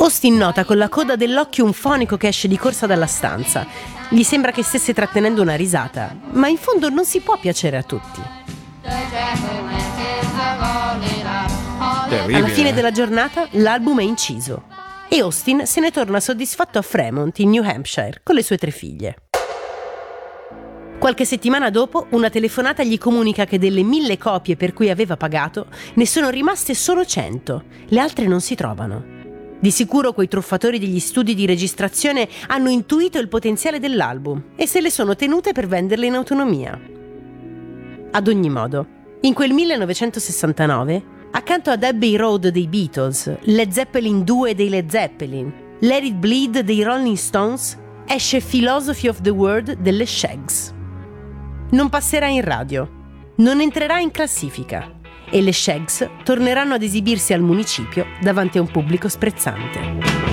Austin nota con la coda dell'occhio un fonico che esce di corsa dalla stanza. Gli sembra che stesse trattenendo una risata, ma in fondo non si può piacere a tutti. Terribile. Alla fine della giornata l'album è inciso e Austin se ne torna soddisfatto a Fremont, in New Hampshire, con le sue 3 figlie. Qualche settimana dopo, una telefonata gli comunica che delle 1000 copie per cui aveva pagato, ne sono rimaste solo 100. Le altre non si trovano. Di sicuro quei truffatori degli studi di registrazione hanno intuito il potenziale dell'album e se le sono tenute per venderle in autonomia. Ad ogni modo, in quel 1969, accanto ad Abbey Road dei Beatles, Led Zeppelin 2 dei Led Zeppelin, Let It Bleed dei Rolling Stones, esce Philosophy of the World delle Shaggs. Non passerà in radio, non entrerà in classifica e le Shaggs torneranno ad esibirsi al municipio davanti a un pubblico sprezzante.